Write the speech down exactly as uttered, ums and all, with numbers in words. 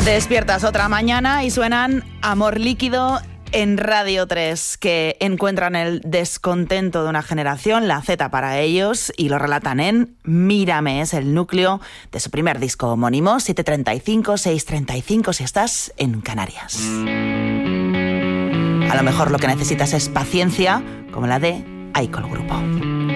Despiertas otra mañana y suenan Amor Líquido en Radio tres, que encuentran el descontento de una generación, la Z para ellos, y lo relatan en Mírame, es el núcleo de su primer disco homónimo, siete treinta y cinco, seis treinta y cinco si estás en Canarias. A lo mejor lo que necesitas es paciencia, como la de Aiko el Grupo.